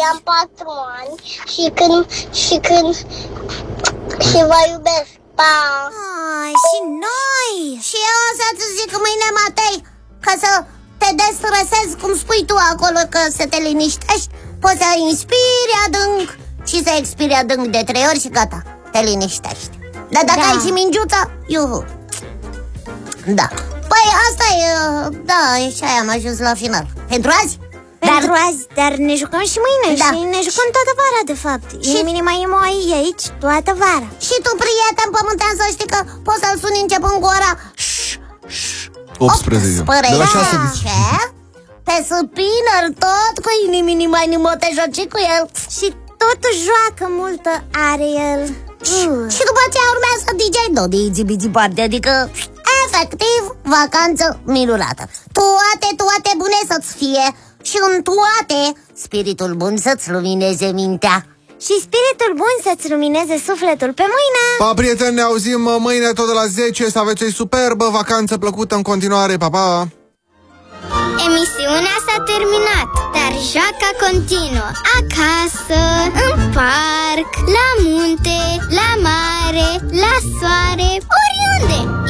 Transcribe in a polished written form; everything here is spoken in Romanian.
am 4 ani și vă iubesc. Pa! Și noi! Și eu o să-ți zic mâine, Matei, ca să te destresezi, cum spui tu acolo, că să te liniștești. Poți să inspiri adânc și să expiri adânc de 3 ori și gata, te liniștești. Dar dacă ai și mingiuța, iuhu. Da. Păi asta e, da, și aia am ajuns la final. Pentru azi? Pentru azi, dar ne jucăm și mâine. Da. Și ne jucăm toată vara, de fapt. Și Minima Imo e aici toată vara. Și tu, prieten pământean, să știi că poți să-l suni începând cu ora 18. De la 6 pe Spinner, tot cu Minima te joci cu el. Și tot joacă multă are el. Și după aceea urmează DJ Dodi Zibizi Party, adică efectiv vacanță minunată. Toate bune să-ți fie. Și în toate spiritul bun să-ți lumineze mintea. Și spiritul bun să-ți lumineze sufletul. Pe mâine! Pa, prieteni, ne auzim mâine tot de la 10. Să aveți o superbă vacanță plăcută în continuare. Pa, pa! Emisiunea s-a terminat, dar joaca continuă. Acasă, în parc, la munte, la mare, la soare, oriunde.